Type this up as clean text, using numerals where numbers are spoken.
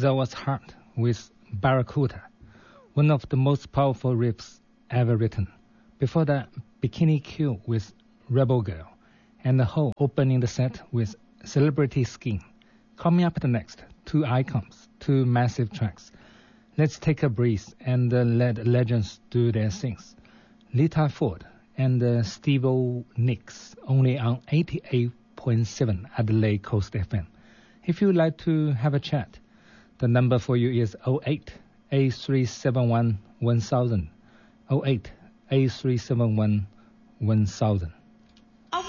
That was Heart with Barracuda, one of the most powerful riffs ever written. Before that, Bikini Kill with Rebel Girl, and The Hole opening the set with Celebrity Skin. Coming up next, two icons, two massive tracks. Let's take a breeze and let legends do their things. Lita Ford and Steve-O Nicks, only on 88.7 Adelaide Coast FM. If you'd like to have a chat, the number for you is 08 8371 1000. 08 8371 1000.